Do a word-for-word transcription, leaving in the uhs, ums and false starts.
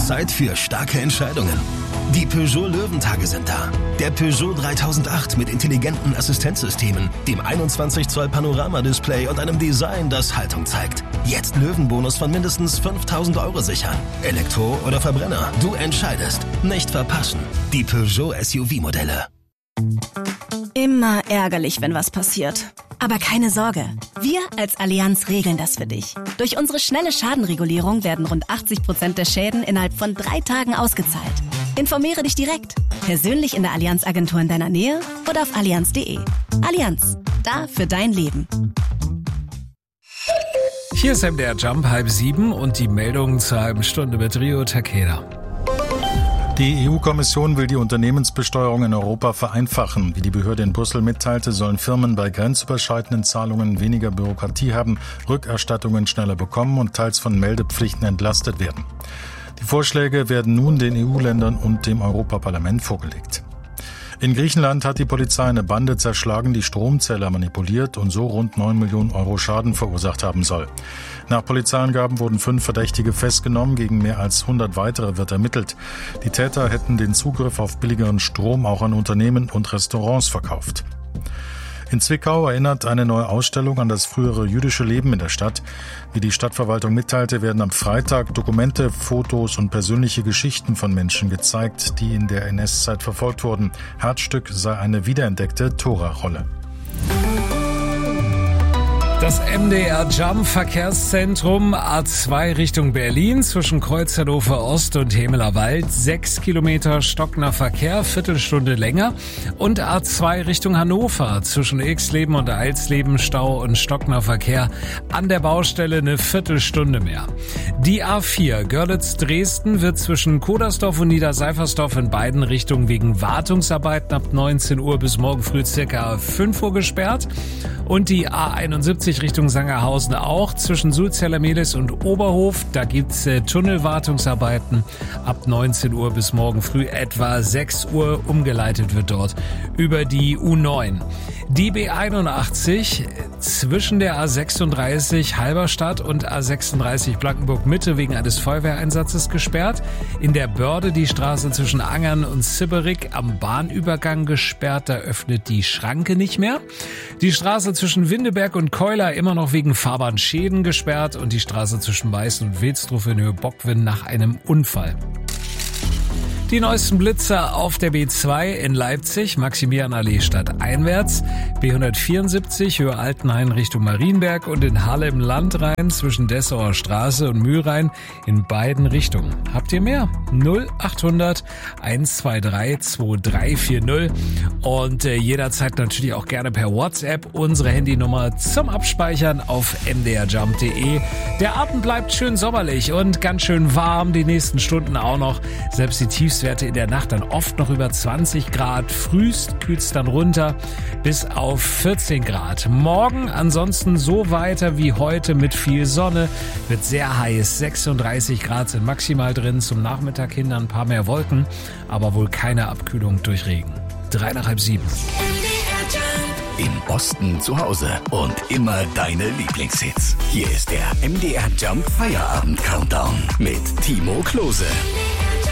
ist Zeit für starke Entscheidungen. Die Peugeot Löwentage sind da. Der Peugeot dreitausendacht mit intelligenten Assistenzsystemen, dem einundzwanzig Zoll Panoramadisplay und einem Design, das Haltung zeigt. Jetzt Löwenbonus von mindestens fünftausend Euro sichern. Elektro oder Verbrenner, du entscheidest. Nicht verpassen. Die Peugeot S U V-Modelle. Immer ärgerlich, wenn was passiert. Aber keine Sorge, wir als Allianz regeln das für dich. Durch unsere schnelle Schadenregulierung werden rund achtzig Prozent der Schäden innerhalb von drei Tagen ausgezahlt. Informiere dich direkt, persönlich in der Allianz-Agentur in deiner Nähe oder auf allianz punkt de. Allianz, da für dein Leben. Hier ist M D R Jump halb sieben und die Meldungen zur halben Stunde mit Rio Takeda. Die E U-Kommission will die Unternehmensbesteuerung in Europa vereinfachen. Wie die Behörde in Brüssel mitteilte, sollen Firmen bei grenzüberschreitenden Zahlungen weniger Bürokratie haben, Rückerstattungen schneller bekommen und teils von Meldepflichten entlastet werden. Die Vorschläge werden nun den E U-Ländern und dem Europaparlament vorgelegt. In Griechenland hat die Polizei eine Bande zerschlagen, die Stromzähler manipuliert und so rund neun Millionen Euro Schaden verursacht haben soll. Nach Polizeiangaben wurden fünf Verdächtige festgenommen, gegen mehr als hundert weitere wird ermittelt. Die Täter hätten den Zugriff auf billigeren Strom auch an Unternehmen und Restaurants verkauft. In Zwickau erinnert eine neue Ausstellung an das frühere jüdische Leben in der Stadt. Wie die Stadtverwaltung mitteilte, werden am Freitag Dokumente, Fotos und persönliche Geschichten von Menschen gezeigt, die in der N S-Zeit verfolgt wurden. Herzstück sei eine wiederentdeckte Tora-Rolle. Das M D R Jump Verkehrszentrum A zwei Richtung Berlin zwischen Kreuz Hannover Ost und Hemeler Wald. Sechs Kilometer stockender Verkehr, Viertelstunde länger. Und A zwei Richtung Hannover zwischen Ilksleben und Eilsleben Stau und stockender Verkehr. An der Baustelle eine Viertelstunde mehr. Die A vier Görlitz-Dresden wird zwischen Kodersdorf und Niederseifersdorf in beiden Richtungen wegen Wartungsarbeiten ab neunzehn Uhr bis morgen früh circa fünf Uhr gesperrt. Und die A einundsiebzig Richtung Sangerhausen auch zwischen Sulzerla-Mehlis und Oberhof. Da gibt's äh, Tunnelwartungsarbeiten ab neunzehn Uhr bis morgen früh etwa sechs Uhr. Umgeleitet wird dort über die U neun. Die B einundachtzig zwischen der A sechsunddreißig Halberstadt und A sechsunddreißig Blankenburg-Mitte wegen eines Feuerwehreinsatzes gesperrt. In der Börde die Straße zwischen Angern und Sibberik am Bahnübergang gesperrt. Da öffnet die Schranke nicht mehr. Die Straße zwischen Windeberg und Keuler immer noch wegen Fahrbahnschäden gesperrt und die Straße zwischen Meißen und Wilsdruff in Höhe Bockwin nach einem Unfall. Die neuesten Blitzer auf der B zwei in Leipzig, Maximilianallee stadteinwärts, B hundertvierundsiebzig Höhe Altenhain Richtung Marienberg und in Halle im Landrhein zwischen Dessauer Straße und Mühlrhein in beiden Richtungen. Habt ihr mehr? null achthundert eins zwei drei zwei drei vier null und äh, jederzeit natürlich auch gerne per WhatsApp unsere Handynummer zum Abspeichern auf m d r jump punkt de. Der Abend bleibt schön sommerlich und ganz schön warm, die nächsten Stunden auch noch. Selbst die Tiefstwerte in der Nacht dann oft noch über zwanzig Grad. Frühst kühlt's dann runter bis auf vierzehn Grad. Morgen ansonsten so weiter wie heute mit viel Sonne. Wird sehr heiß. sechsunddreißig Grad sind maximal drin. Zum Nachmittag hin dann ein paar mehr Wolken. Aber wohl keine Abkühlung durch Regen. Drei nach halb sieben. Im Osten zu Hause und immer deine Lieblingshits. Hier ist der M D R Jump Feierabend Countdown mit Timo Klose.